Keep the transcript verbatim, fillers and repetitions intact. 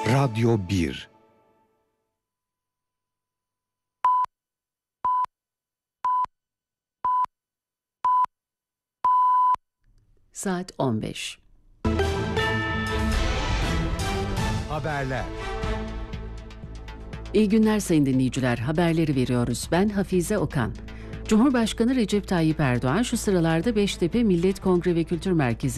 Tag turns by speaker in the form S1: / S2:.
S1: Radyo bir.
S2: Saat on beş.
S1: Haberler.
S2: İyi günler sayın dinleyiciler. Haberleri veriyoruz. Ben Hafize Okan. Cumhurbaşkanı Recep Tayyip Erdoğan şu sıralarda Beştepe Millet Kongre ve Kültür Merkezi